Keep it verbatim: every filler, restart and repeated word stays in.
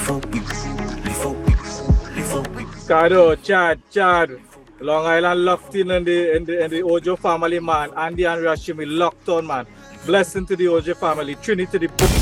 Caro, Chad, Chad. Long Island locked in and the and the, and the Ojo family, man. Andy and Rashimi locked on, man. Blessing to the Ojo family. Trinity to the book.